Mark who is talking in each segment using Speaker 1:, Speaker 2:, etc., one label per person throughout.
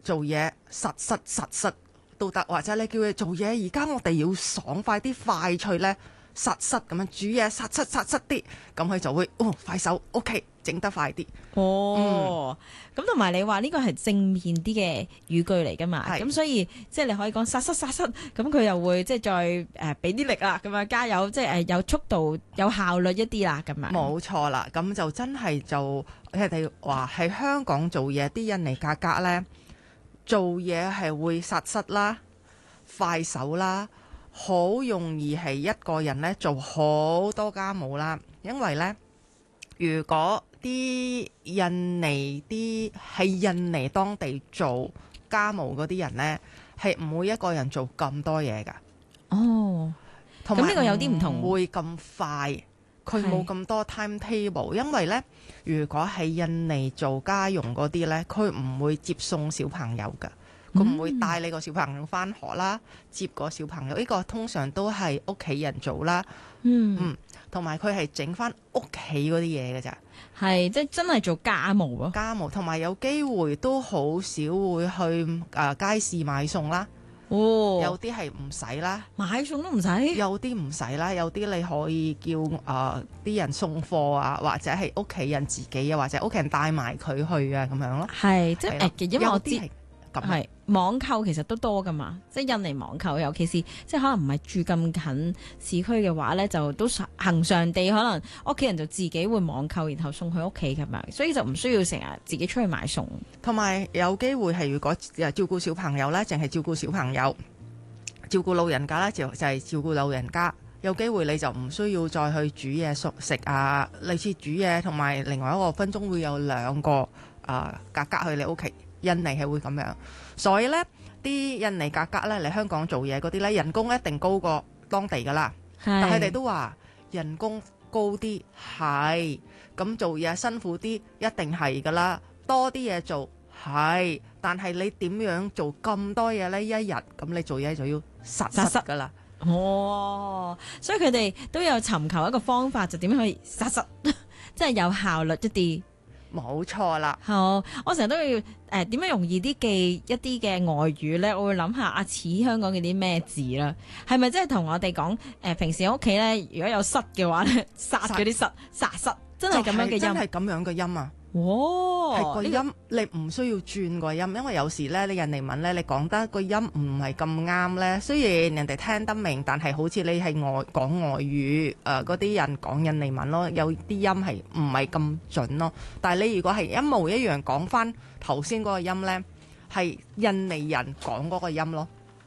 Speaker 1: 做嘢實都得，或者你叫佢做嘢，而家我哋要爽快啲、快脆咧，實咁樣煮嘢實啲，咁佢就會快手 OK， 整得快啲。
Speaker 2: 咁同埋你話呢個係正面啲嘅語句嚟噶嘛？咁所以即係你可以講實，咁佢又會即係再俾啲力啦，咁樣加油，即係有速度、有效率一啲啦，咁樣。
Speaker 1: 冇錯啦，咁就真係就佢哋話喺香港做嘢，啲印尼格格咧做嘢係會實啦、快手啦，好容易係一個人咧做好多家務啦，因為咧如果啲印尼當地做家務嗰啲人呢，係唔會一個人做咁多嘢噶。
Speaker 2: 咁呢個有啲唔同，
Speaker 1: 唔會咁快，佢冇咁多 timetable。因為呢，如果係印尼做家用嗰啲呢，佢唔會接送小朋友噶，佢唔會帶你個小朋友返學啦，接個小朋友。呢個通常都係屋企人做啦。同埋佢係整翻屋企嗰啲嘢嘅咋，
Speaker 2: 係即係真係做家務咯。
Speaker 1: 家務同埋有機會都好少會去街市買餸啦。有啲係唔使啦，
Speaker 2: 買餸都唔使。
Speaker 1: 有啲唔使啦，有啲你可以叫啲人送貨啊，或者係屋企人自己啊，或者屋企人帶埋佢去啊咁樣咯。
Speaker 2: 係即係因為我知
Speaker 1: 係
Speaker 2: 網購其實都多噶嘛，即係印尼網購，尤其是即係可能唔係住咁近市區嘅話咧，就都恒常地可能屋企人就自己會網購，然後送去屋企咁樣，所以就唔需要成日自己出去買餸。
Speaker 1: 同埋有機會係如果照顧小朋友咧，淨係照顧小朋友，照顧老人家咧就係照顧老人家。有機會你就唔需要再去煮嘢食啊，類似煮嘢同埋另外一個分鐘會有兩個格格去你屋企。印尼係會咁樣，所以呢啲印尼格格咧嚟香港做嘢嗰啲咧，人工一定高過當地噶啦。但係佢哋都話人工高啲係，咁做嘢辛苦啲一定係噶啦，多啲嘢做係，但係你點樣做咁多嘢呢？一日咁你做嘢就要實噶啦。
Speaker 2: 所以佢哋都有尋求一個方法，就點樣可以實，即係有效率一啲。
Speaker 1: 冇錯啦。
Speaker 2: 好，我成日都要點樣容易啲記一啲嘅外語咧？我會諗下似香港嘅啲咩字啦，係咪即係同我哋講平時喺屋企咧，如果有塞嘅話咧，殺嗰啲塞，真係咁樣嘅音，
Speaker 1: 真係咁樣嘅音啊！係個音，你唔需要轉個音，因為有時咧，你印尼文咧，你講得個音唔係咁啱咧。雖然人哋聽得明，但係好似你係講外語嗰啲人講印尼文咯，有啲音係唔係咁準咯。但係你如果係一模一樣講翻頭先嗰個音咧，係印尼人講嗰個音咯。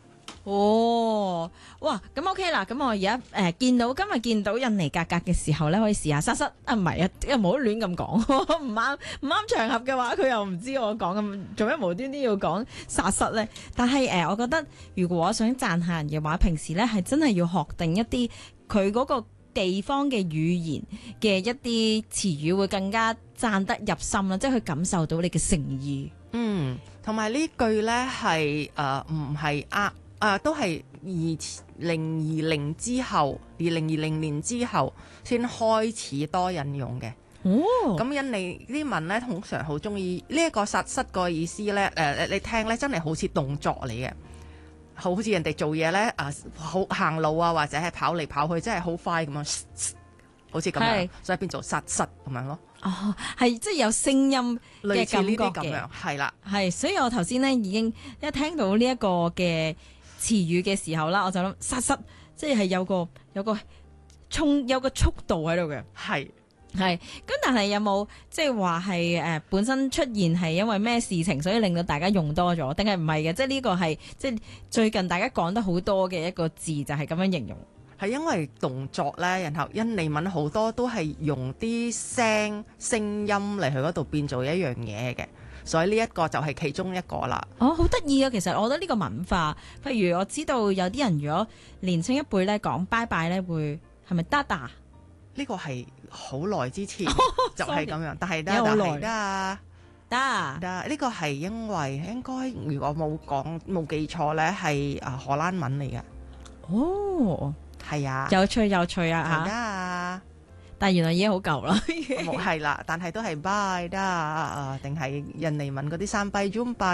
Speaker 2: 哇，咁 OK 啦，咁我而家今日見到印尼格格嘅時候咧，可以試下塞唔係啊，唔好亂咁講，唔啱場合嘅話，佢又唔知我講咁，做咩無端端要講塞咧？但係我覺得如果我想讚下人嘅話，平時咧係真係要學定一啲佢嗰個地方嘅語言嘅一啲詞語，會更加讚得入心啦，即係佢感受到你嘅誠意。
Speaker 1: 同埋呢句咧係唔係都係2020之後，2020年之後先開始多人用嘅。咁印尼啲文咧，通常好中意呢一個實個意思咧。你聽咧真係好似動作嚟嘅，好似人哋做嘢咧好行路啊，或者係跑嚟跑去，真係好快咁樣，好似咁樣，所以變做實咁樣咯。
Speaker 2: 係即係有聲音嘅感覺
Speaker 1: 嘅，係啦，
Speaker 2: 係。所以我頭先咧已經一聽到呢一個嘅詞語嘅時候啦，我就諗實，即係有個速度喺度嘅，係。咁但係有冇即係話係本身出現係因為咩事情，所以令到大家用多咗，定係唔係嘅？即係呢個係即係最近大家講得好多嘅一個字，就係咁樣形容。
Speaker 1: 係因為動作咧，然後印尼文好多都係用啲聲音嚟去嗰度變做一樣嘢嘅。所以呢一個就係其中一個啦。好
Speaker 2: 得意啊！其實我覺得呢個文化，譬如我知道有啲人如果年輕一輩咧講拜拜咧，會係咪 Dada？
Speaker 1: 呢個係好耐之前就係咁樣，但係 Dada 係得。呢個係因為應該如果冇記錯咧，係荷蘭文嚟嘅。係啊，有趣啊嚇！但係原來已經好舊啦，係啦，但係都係 bye 得定係印尼文嗰啲3拜 jumpa